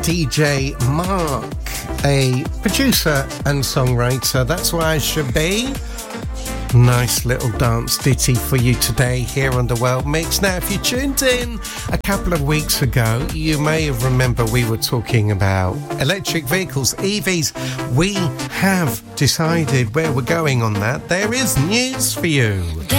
DJ Mark, a producer and songwriter. That's where I should be. Nice little dance ditty for you today here on the World Mix. Now, if you tuned in a couple of weeks ago, you may have remembered we were talking about electric vehicles, EVs. We have decided where we're going on that. There is news for you.